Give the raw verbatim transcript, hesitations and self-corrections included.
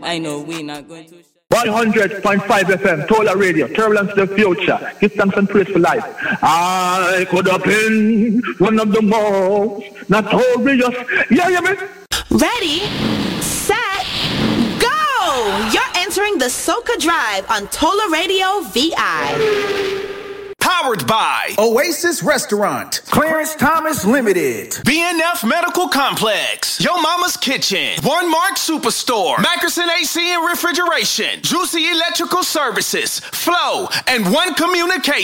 I know we're not going to. one hundred point five F M, Tola Radio, Turbulence to the Future. Give thanks and praise for life. I could have been one of the most notorious. Yeah, yeah, man. Ready, set, go! You're entering the Soca Drive on Tola Radio V I. Powered by Oasis Restaurant, Clarence Thomas Limited, B N F Medical Complex, Yo Mama's Kitchen, One Mark Superstore, Mackerson A C and Refrigeration, Juicy Electrical Services, Flow, and One Communication.